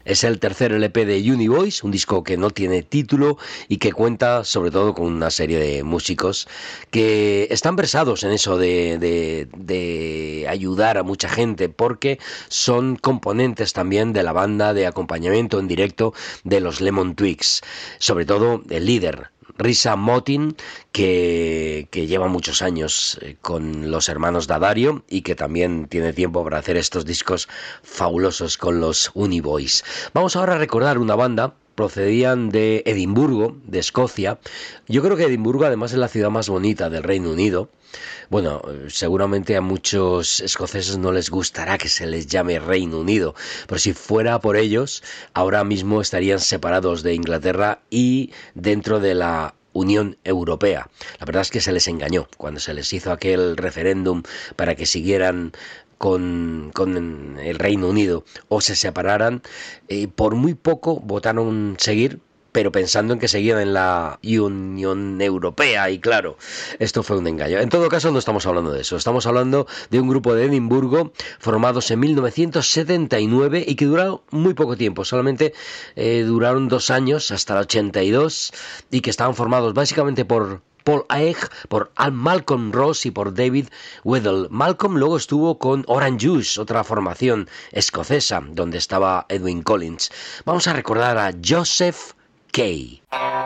Es el tercer LP de Univoice, un disco que no tiene título y que cuenta sobre todo con una serie de músicos que están versados en eso de ayudar a mucha gente, porque son componentes también de la banda de acompañamiento en directo de los Lemon Twigs, sobre todo el líder, Risa Motin, que lleva muchos años con los hermanos D'Addario y que también tiene tiempo para hacer estos discos fabulosos con los Univoice. Vamos ahora a recordar una banda. Procedían de Edimburgo, de Escocia. Yo creo que Edimburgo además es la ciudad más bonita del Reino Unido. Bueno, seguramente a muchos escoceses no les gustará que se les llame Reino Unido, pero si fuera por ellos, ahora mismo estarían separados de Inglaterra y dentro de la Unión Europea. La verdad es que se les engañó cuando se les hizo aquel referéndum para que siguieran con el Reino Unido o se separaran. Por muy poco votaron seguir, pero pensando en que seguían en la Unión Europea, y claro, esto fue un engaño. En todo caso, no estamos hablando de eso, estamos hablando de un grupo de Edimburgo formados en 1979 y que duraron muy poco tiempo, solamente duraron 2 años, hasta el 82, y que estaban formados básicamente por Paul Aeg, por Malcolm Ross y por David Weddell. Malcolm luego estuvo con Orange Juice, otra formación escocesa, donde estaba Edwyn Collins. Vamos a recordar a Joseph Kay.